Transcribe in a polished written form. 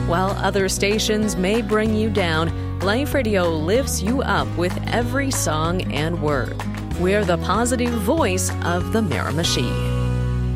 While other stations may bring you down, Life Radio lifts you up with every song and word. We're the positive voice of the Miramichi.